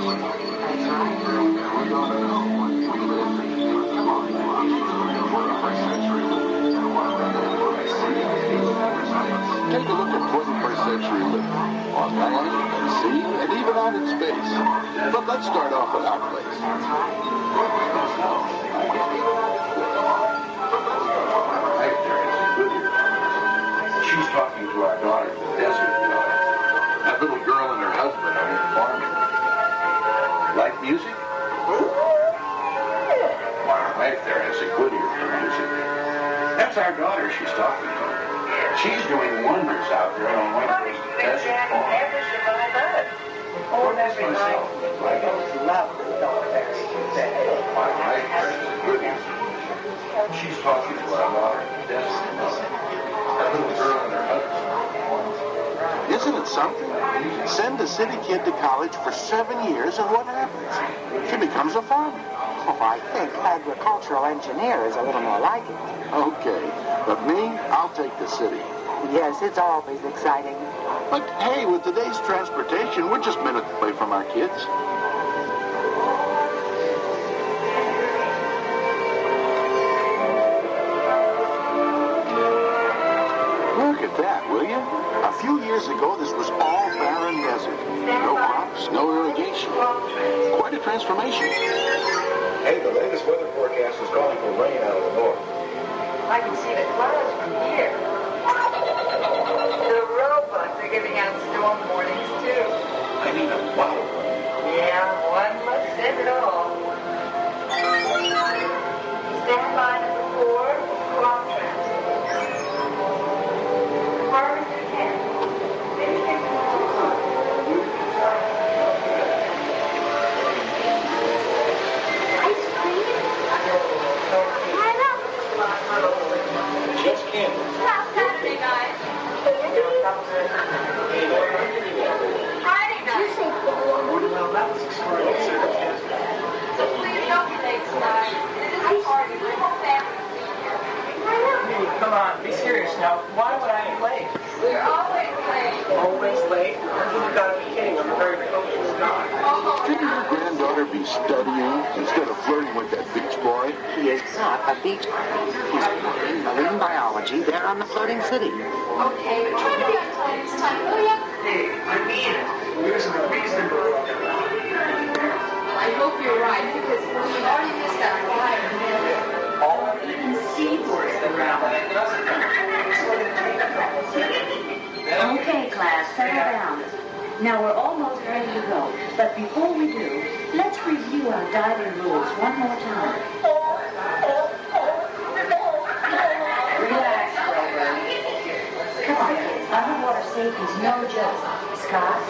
Take a look at 21st century living on land, at sea, and even out in space. But let's start off at our place. She's talking to our daughter, the desert daughter. That little girl and her husband are in farming. Like music? My wife there has a good ear for music. That's our daughter she's talking to. She's doing wonders out there on one of those desert farms. Oh, that's myself. My wife there has a good ear. She's talking to our daughter, the desert mother. That little girl and her husband. Isn't it something? Send a city kid to college for 7 years, and what happens? She becomes a farmer. Oh, I think agricultural engineer is a little more like it. Okay, but me, I'll take the city. Yes, it's always exciting. But hey, with today's transportation, we're just minutes away from our kids. Look at that, will you? A few years ago, this was all barren desert. No crops, no irrigation. Quite a transformation. Hey, the latest weather forecast is calling for rain out of the north. I can see the clouds from here. The robots are giving out storm warnings, too. I mean, wow. Yeah, one look says it all. Stand by number 4, crop transport. Harvester 10. Ice cream? Just candy. Last Saturday night. Friday You night. say Well, that was extraordinary. So please don't be late tonight. This is a party. The whole family will be here. Come on, be serious now. Why would I be late? We're always late. Always late? You've got to be kidding. I'm a very punctual guy. Shouldn't your granddaughter be studying instead of flirting with that beach boy? He is not a beach boy. He's studying marine biology there on the floating city. Okay, but try to be on time this time, will ya? Hey, I mean it. There's a reason. I hope you're right, because we've already missed that flyer. All of even seaboards around it doesn't. Okay, class, settle down. Now we're almost ready to go, but before we do, let's review our diving rules one more time. Relax, Grover. Come on, kids. Underwater safety's no joke. Scott?